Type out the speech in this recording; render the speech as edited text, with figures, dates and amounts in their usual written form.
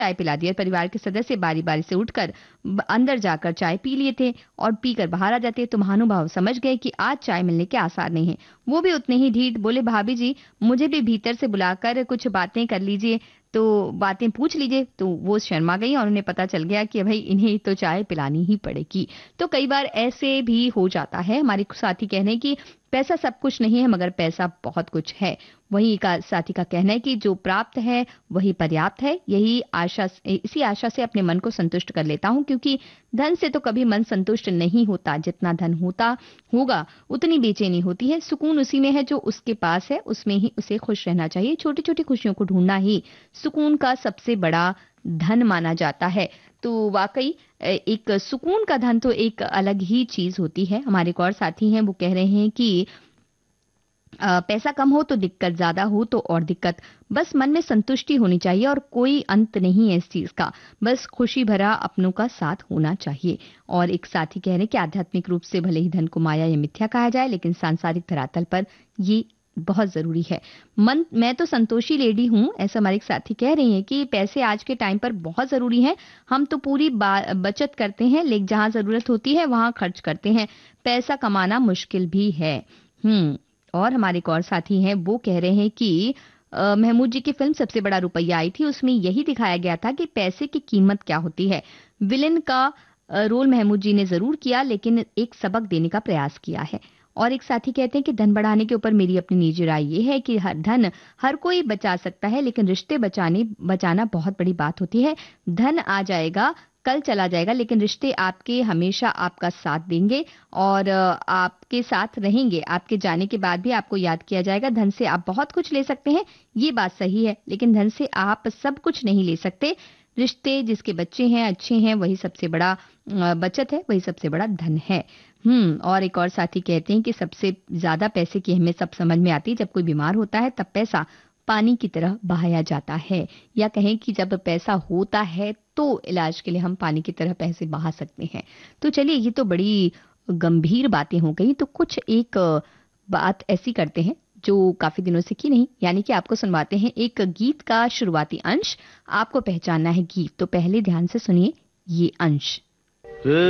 चाय पिला दिया। परिवार के सदस्य बारी-बारी से उठकर अंदर जाकर चाय पी लिए थे और पीकर बाहर आ जाते। तो महानुभाव समझ गए कि आज चाय मिलने के आसार नहीं है। वो भी उतने ही ढीठ बोले, भाभी जी मुझे भी भीतर से बुलाकर कुछ बातें कर लीजिए, तो बातें पूछ लीजिए। तो वो शर्मा गई और उन्हें पता चल गया कि भाई इन्हें तो चाय पिलानी ही पड़ेगी। तो कई बार ऐसे भी हो जाता है। हमारे साथी कह रहे हैं कि पैसा सब कुछ नहीं है मगर पैसा बहुत कुछ है। वहीं का साथी का कहना है कि जो प्राप्त है वही पर्याप्त है। इसी आशा से अपने मन को संतुष्ट कर लेता हूँ, क्योंकि धन से तो कभी मन संतुष्ट नहीं होता। जितना धन होगा उतनी बेचैनी होती है। सुकून उसी में है जो उसके पास है, उसमें ही उसे खुश रहना चाहिए। छोटी छोटी खुशियों को ढूंढना ही सुकून का सबसे बड़ा धन माना जाता है। तो वाकई एक सुकून का धन तो एक अलग ही चीज होती है। हमारे एक और साथी हैं, वो कह रहे हैं कि पैसा कम हो तो दिक्कत, ज्यादा हो तो और दिक्कत। बस मन में संतुष्टि होनी चाहिए और कोई अंत नहीं है इस चीज का। बस खुशी भरा अपनों का साथ होना चाहिए। और एक साथी कह रहे हैं कि आध्यात्मिक रूप से भले ही धन को माया या मिथ्या कहा जाए, लेकिन सांसारिक धरातल पर ये बहुत जरूरी है। मैं तो संतोषी लेडी हूँ, ऐसा हमारे एक साथी कह रही हैं कि पैसे आज के टाइम पर बहुत जरूरी हैं। हम तो पूरी बचत करते हैं, लेकिन जहां जरूरत होती है वहां खर्च करते हैं। पैसा कमाना मुश्किल भी है। और हमारे एक और साथी हैं, वो कह रहे हैं कि महमूद जी की फिल्म सबसे बड़ा रुपया आई थी, उसमें यही दिखाया गया था कि पैसे की कीमत क्या होती है। विलेन का रोल महमूद जी ने जरूर किया, लेकिन एक सबक देने का प्रयास किया है। और एक साथी कहते हैं कि धन बढ़ाने के ऊपर मेरी अपनी निजी राय ये है कि धन हर कोई बचा सकता है, लेकिन रिश्ते बचाना बहुत बड़ी बात होती है। धन आ जाएगा, कल चला जाएगा, लेकिन रिश्ते आपके हमेशा आपका साथ देंगे और आपके साथ रहेंगे। आपके जाने के बाद भी आपको याद किया जाएगा। धन से आप बहुत कुछ ले सकते हैं, ये बात सही है, लेकिन धन से आप सब कुछ नहीं ले सकते। रिश्ते, जिसके बच्चे हैं, अच्छे हैं, वही सबसे बड़ा बचत है, वही सबसे बड़ा धन है। और एक और साथी कहते हैं कि सबसे ज्यादा पैसे की अहमियत सब समझ में आती है जब कोई बीमार होता है, तब पैसा पानी की तरह बहाया जाता है। या कहें कि जब पैसा होता है तो इलाज के लिए हम पानी की तरह पैसे बहा सकते हैं। तो चलिए, ये तो बड़ी गंभीर बातें हो गई। तो कुछ एक बात ऐसी करते हैं जो काफी दिनों से की नहीं, यानी कि आपको सुनवाते हैं एक गीत का शुरुआती अंश। आपको पहचानना है गीत, तो पहले ध्यान से सुनिए ये अंश।